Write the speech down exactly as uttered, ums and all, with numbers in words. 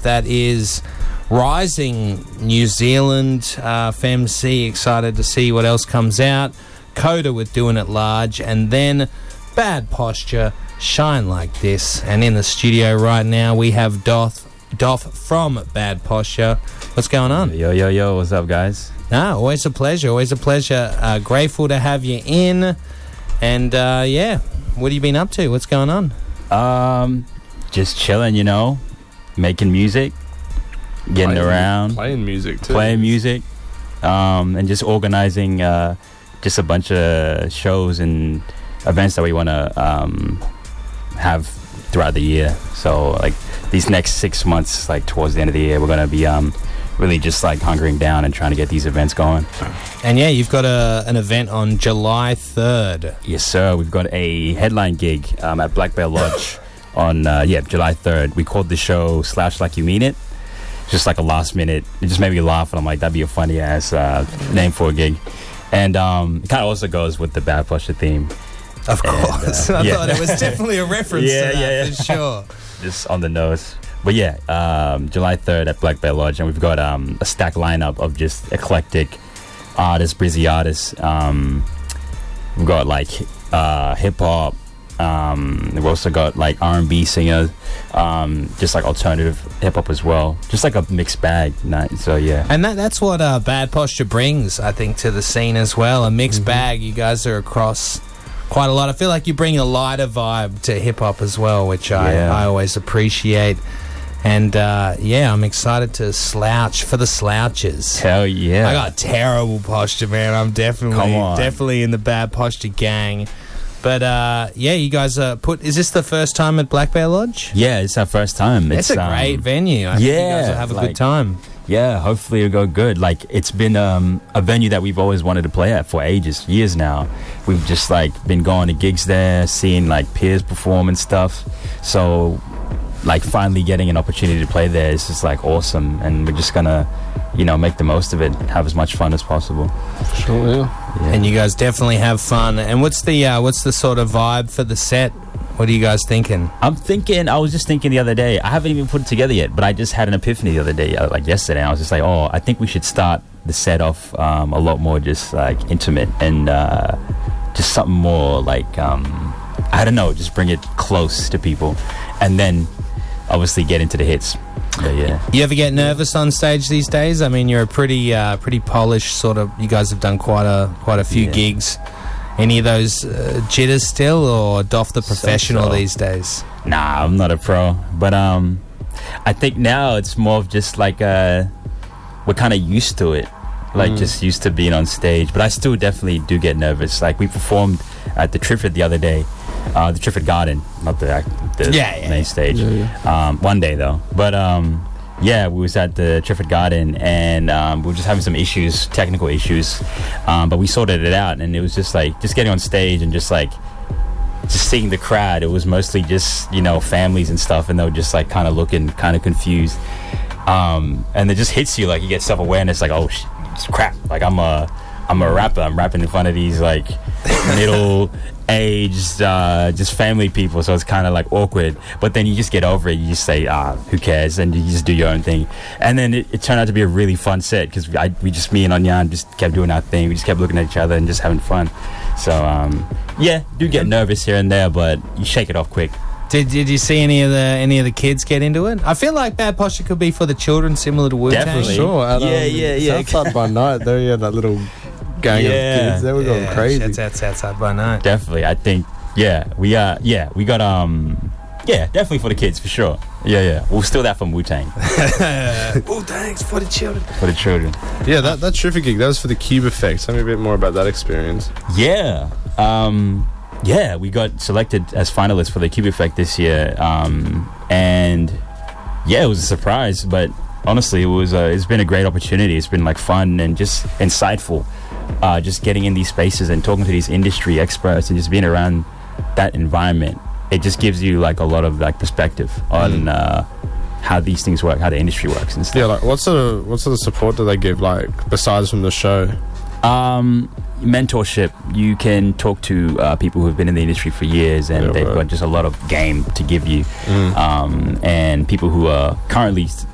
That is Rising New Zealand. Uh, Femc, excited to see what else comes out. Coda with Doing It Large. And then Bad Posture, Shine Like This. And in the studio right now, we have Doff, Doff from Bad Posture. What's going on? Yo, yo, yo. What's up, guys? No, always a pleasure. Always a pleasure. Uh, grateful to have you in. And, uh, yeah, what have you been up to? What's going on? Um, just chilling, you know, making music. Getting playing, around, playing music too. playing music, um, and just organizing uh, just a bunch of shows and events that we want to um, have throughout the year. So, like these next six months, like towards the end of the year, we're gonna be um, really just like hunkering down and trying to get these events going. And yeah, you've got a an event on July third. Yes, sir. We've got a headline gig um, at Black Bear Lodge on uh, yeah July third. We called the show Slouch Like You Mean It. Just like a last minute, it just made me laugh, and I'm like, that'd be a funny ass uh, name for a gig. And um, it kind of also goes with the Bad Posture theme. Of course. And, uh, I yeah. thought it was definitely a reference Yeah, to that, yeah, yeah. for sure. Just on the nose. But yeah, um, July third at Black Bear Lodge, and we've got um, a stacked lineup of just eclectic artists, breezy artists. Um, we've got like uh, hip hop. Um, we've also got like R and B singers, um, just like alternative hip hop as well. Just like a mixed bag. Night. So yeah. And that that's what uh, Bad Posture brings, I think, to the scene as well. A mixed Mm-hmm. bag. You guys are across quite a lot. I feel like you bring a lighter vibe to hip hop as well, which I, Yeah. I always appreciate. And uh, yeah, I'm excited to slouch for the slouches. Hell yeah. I got terrible posture, man. I'm definitely Come on. definitely in the Bad Posture gang. But uh, yeah, you guys uh, put. Is this the first time at Black Bear Lodge? Yeah, it's our first time. It's, It's a um, great venue. I think you guys yeah, will have a like- good time. Yeah, hopefully it'll go good. Like, it's been um, a venue that we've always wanted to play at for ages, years now. We've just like been going to gigs there, seeing like peers perform and stuff. So, like, finally getting an opportunity to play there is just like awesome, and we're just gonna, you know, make the most of it, have as much fun as possible. Sure, yeah. Yeah. And you guys definitely have fun. And what's the uh, what's the sort of vibe for the set? What are you guys thinking? I'm thinking, I was just thinking the other day, I haven't even put it together yet, but I just had an epiphany the other day, uh, like yesterday. I was just like, oh, I think we should start the set off um, a lot more just like intimate and uh, just something more like, um, I don't know, just bring it close to people. And then obviously get into the hits. But yeah. You ever get nervous on stage these days? I mean, you're a pretty uh, pretty polished sort of. You guys have done quite a quite a few Yeah. gigs. Any of those uh, jitters still, or Doff the professional So-so. these days? Nah, I'm not a pro. But um, I think now it's more of just like uh, we're kind of used to it. Like Mm. just used to being on stage. But I still definitely do get nervous. Like we performed at the Triffid the other day. Uh, the Triffid Garden, not the, the Yeah, yeah, main yeah. stage. Yeah, yeah. Um, one day though. But um, yeah, we was at the Triffid Garden, and um, we were just having some issues, technical issues. Um, but we sorted it out, and it was just like just getting on stage and just like just seeing the crowd. It was mostly just, you know, families and stuff, and they were just like kind of looking kind of confused. Um, and it just hits you, like you get self-awareness, like, oh sh- it's crap, like I'm a I'm a rapper, I'm rapping in front of these like middle aged uh, just family people, so it's kind of like awkward, but then you just get over it. You just say, ah, who cares, and you just do your own thing. And then it, it turned out to be a really fun set, because I we just me and Anyan just kept doing our thing. We just kept looking at each other and just having fun. So um, yeah, do get nervous here and there, but you shake it off quick. Did Did you see any of the any of the kids get into it? I feel like Bad Posture could be for the children, similar to Wu-Tang. Definitely. Sure. At, Yeah, yeah, yeah. Southside by Night, there you had that little gang Yeah. of kids. They were going Yeah, crazy. Shouts out Southside by Night. Definitely, I think. Yeah, we uh, yeah, we got um, yeah, definitely for the kids for sure. Yeah, yeah, we'll steal that from Wu-Tang Wu-Tang's for the children. for the children. Yeah, that, that Triffid gig, that was for the Cube Effect. Tell me a bit more about that experience. Yeah, um, yeah, we got selected as finalists for the Cube Effect this year, um, and yeah, it was a surprise. But honestly, it was uh, it's been a great opportunity. It's been like fun and just insightful. Uh, just getting in these spaces and talking to these industry experts and just being around that environment, it just gives you like a lot of like perspective on Mm. uh, how these things work, how the industry works and stuff. Yeah, like what sort of what sort of support do they give, like besides from the show? Um, mentorship. You can talk to uh, people who've been in the industry for years, and Yeah, they've right. got just a lot of game to give you. Mm. Um, and people who are currently